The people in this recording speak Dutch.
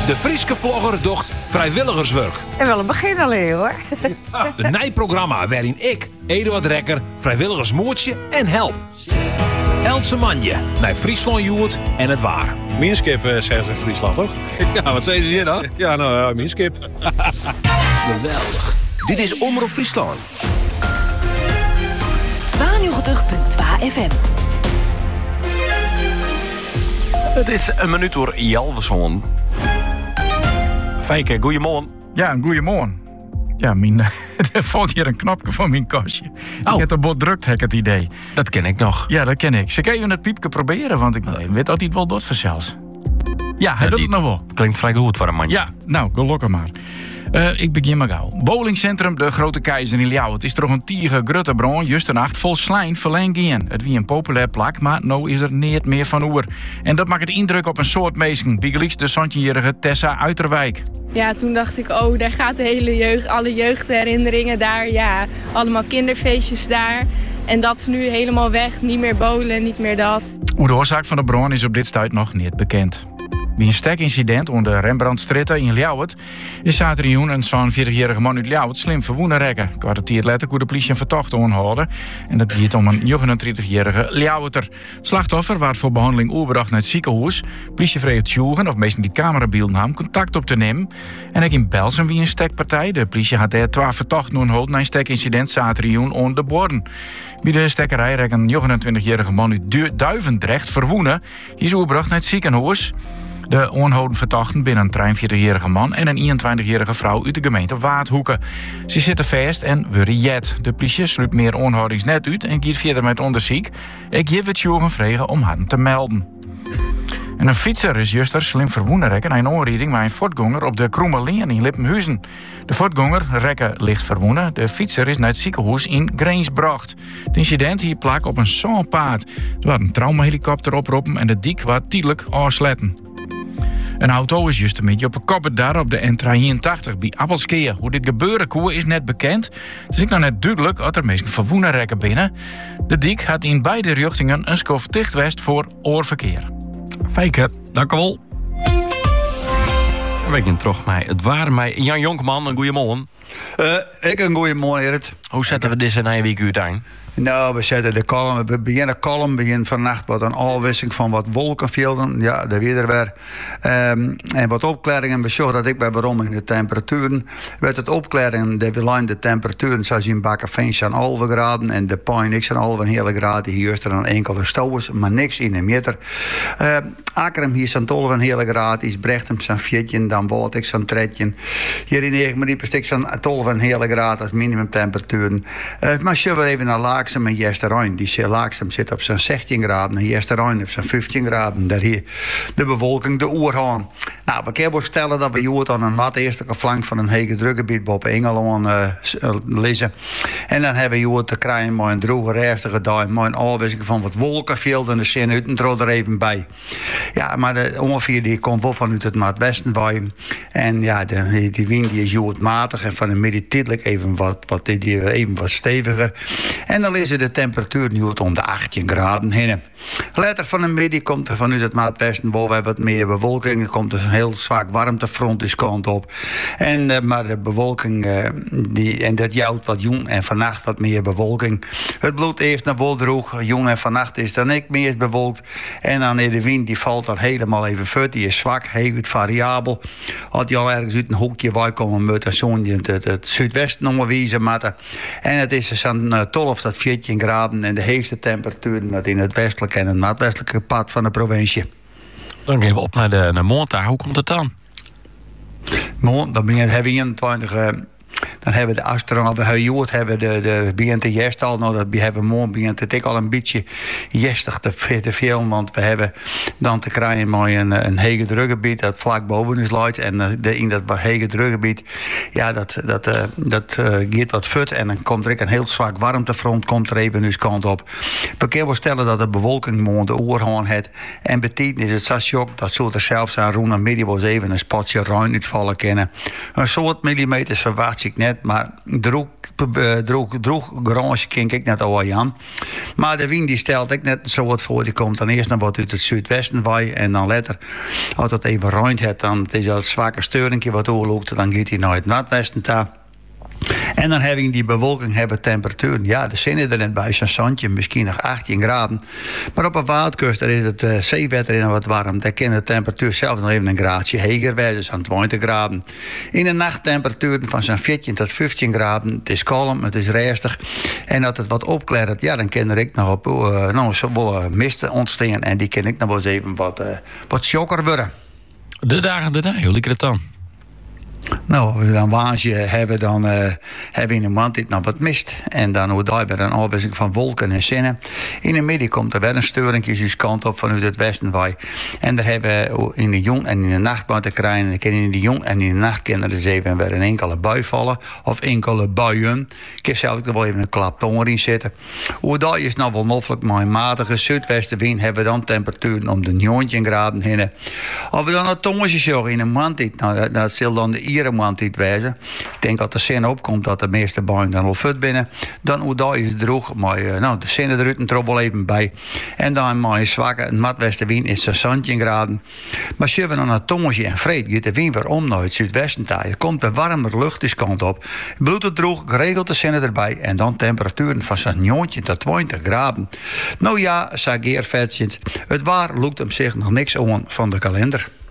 De Frieske vlogger docht vrijwilligerswerk. En wel een begin alleen hoor. De nijprogramma waarin ik, Eduard Rekker, vrijwilligersmoertje en help. Else manje naar Friesland Joert en het waar. Minskip zeggen ze in Friesland, toch? Ja, wat zeggen ze hier dan? Ja, nou, minskip. Geweldig. Dit is Omroep Friesland. 92.2 FM. Het is een minuut door Jalverson. Fijke, goeiemorgen. Ja, een goeiemorgen. Ja, er valt hier een knopje van mijn kastje. Oh. Ik heb er bot drukt, heb ik het idee. Dat ken ik nog. Ja, dat ken ik. Ze kan even het piepje proberen, want ik weet dat hij het wel doet vanzelfs. Ja, hij doet het nog wel. Klinkt vrij goed voor een man. Ja, nou, gelukkig maar. Ik begin maar gauw. Bowlingcentrum De Grote Keizer in Ljouwert. Het is toch een tiege grutterbron, juist een nacht vol slijn verlengd in. Het wie een populair plak, maar nou is er niet meer van oer. En dat maakt het indruk op een soort meesken. Bigelix de 17-jarige Tessa Uiterwijk. Ja, toen dacht ik, oh, daar gaat de hele jeugd, alle jeugdherinneringen daar. Ja, allemaal kinderfeestjes daar. En dat is nu helemaal weg, niet meer bowlen, niet meer dat. Hoe de oorzaak van de bron is op dit stuit nog niet bekend. Bij een stekincident onder Rembrandtstraat in Ljouwert is zaterdag een 40-jarige man uit Ljouwert slim verwoenen rekken. Kwartier later kon de politie een verdachte aanhouden. En dat gaat om een 39-jarige Ljouwerter. Het slachtoffer werd voor behandeling overgebracht naar het ziekenhuis. Politie vreeg het zoeken of meestal die camerabeelden nam contact op te nemen. En ook in Belsen wie een stekpartij. De politie had daar 12 verdachten aangehouden na een stekincident zaterdag aan de Borden. Bij de stekkerij rekken een 29-jarige man uit Duivendrecht verwoenen. Die is overgebracht naar het ziekenhuis. De onhouden verdachten binnen een 43-jarige man en een 21-jarige vrouw uit de gemeente Waardhoeken. Ze zitten vast en worden jet. De politie sluit meer onhoudings net uit en gaat verder met onderzoek. Ik geef het jongen vregen om haar te melden. En een fietser is juist slim verwoenen rekken na een onrijding bij een voortganger op de Kromme Leen in Lippenhuizen. De voortganger rekken licht verwoenen. De fietser is naar het ziekenhuis in Greens gebracht. Het incident hier plak op een zandpaad. Er was een traumahelikopter oproepen en de dik was tijdelijk afsletten. Een auto is juist een beetje op een koppen daar op de N83 bij Appelskeer. Hoe dit gebeuren kon is net bekend. Dus ik nog net duidelijk dat er meestal verwoenen rekken binnen. De dik had in beide richtingen een skof dicht west voor oorverkeer. Fijke, dank u wel. Een weekje terug mij. Het waren mij Jan Jonkman, een goeiemorgen. Ik een goeiemorgen, Erik. Hoe zetten we deze na een week uiteen? Nou, we zetten de kolom. We beginnen kolom. Begin vannacht wat een afwisseling van wat wolkenvelden. Ja, dat weer weer. En wat opklaringen. We zorgen dat ik bij waarom in de temperaturen. Met het opklaringen, de temperaturen zoals in Bakkeveen zijn 11 graden. En de Pijnix zijn 11 hele graden. Hier is er een enkele stouwers, maar niks in een meter. Akerem hier zijn 12 hele graden. Is Brechtem zijn 14, dan wordt ik zijn 13. Hier in Eegmariepestik zijn 12 hele graden als minimumtemperaturen. Maar zullen we even naar Laaksem en Jesterijn. Die Laaksem zit op zijn 16 graden en Jesterijn op zijn 15 graden. Daar hier de bewolking de oerhaan. Nou, we kunnen wel stellen dat we hier aan een wat eerste flank van een hege drukgebied op Engeland lezen. En dan hebben we hier te krijgen met een droge rustige dag, met een afwisseling van wat wolkenvelden. De zin uit en er even bij. Ja, maar de ongeveer die komt wel vanuit het noordwesten waaien. En ja, die wind die is hier matig en van de midden tijdelijk even wat steviger. En dan is de temperatuur nu om de 18 graden heen. Later van de middag komt er vanuit het noordwesten wel wat meer bewolking. Er komt een heel zwak warmtefront dus kant op. Maar de bewolking, en dat jouwt wat jong en vannacht wat meer bewolking. Het bloed eerst naar wol droeg. Jong en vannacht is dan ik meer bewolkt. En dan de wind die valt dan helemaal even voort. Die is zwak, heel goed variabel. Had je al ergens uit een hoekje waar komen met een zo'n het zuidwesten omwezen matten. En het is zo'n 12 tot 14 graden en de hoogste temperatuur dat in het westelijke en het noordwestelijke pad van de provincie. Dan gaan we op naar Monta. Hoe komt het dan? Dan hebben we 21. Dan hebben we de astronaut, we hebben de begint de jest al. Nou, dat hebben morgen begint het ik al een beetje jestig te veel. Want we hebben dan te krijgen met een hege drukgebied dat vlak boven ons ligt. En in dat hege drukgebied, ja, dat gaat wat fut. En dan komt er een heel zwak warmtefront, komt er even ons kant op. We kunnen wel stellen dat de bewolking morgen de oorhaan heeft. En beteken is het zo shock, dat zou er zelfs aan rond een middag wel even een spotje ruim uitvallen kennen. Een soort millimeters verwacht ik net. net, maar droog grange kink ik net al aan. Maar de wind die stelt ik net zo wat voor. Die komt dan eerst naar wat uit het zuidwesten waaien en dan later, als het even ruimt het, dan het is dat zwakke steuringje wat oorloopt, dan gaat hij naar het noordwesten daar. En dan heb je die bewolking, hebben temperaturen. Ja, de zinnen er net bij zo'n zandje, misschien nog 18 graden. Maar op een wildkust, daar is het zeewater in wat warm. Daar kan de temperatuur zelfs nog even een graadje hoger wezen, zo'n 20 graden. In de nachttemperaturen van zo'n 14 tot 15 graden. Het is kalm, het is rustig. En als het wat opklaart, ja, dan kan er ik nog op zowel misten ontstaan. En die kan ik nog wel eens even wat chocker worden. De dagen daarna, hoe liep het dan? Nou, als we dan waasje hebben, dan hebben we in de maand nog wat mist. En dan hoe daar weer een afwisseling van wolken en zinnen. In de middag komt er weer een steuringje dus kant op vanuit het westen waai. En daar hebben we in de jong en in de nacht moeten krijgen. En in de jong en in de nacht kunnen er dus even weer een enkele bui vallen. Of enkele buien. Ik kan zelf er wel even een klaptonger in zitten. Hoe daar is nou wel noffelijk, maar een matige zuidwestenwind hebben we dan temperaturen om de 19 graden heen. Als we dan een tongetje zorgen in een maand, nou, dat zal dan de iedere maand niet wezen. Ik denk dat de zin opkomt dat de meeste buien dan al fut binnen. Dan hoe daar is het droog, maar de zinnen er een trobbel even bij. En dan maar een zwakke matwestenwind is zo'n 17 graden. Maar als we dan een tongetje en vreed, gaat de wind weer om naar het zuidwesten tijd. Er komt weer warmer lucht die kant op. Bloed het droog, geregeld de zinnen erbij. En dan temperaturen van zo'n 19 tot 20 graden. Nou ja, zei Geert Vetjent, het waar loopt op zich nog niks aan van de kalender.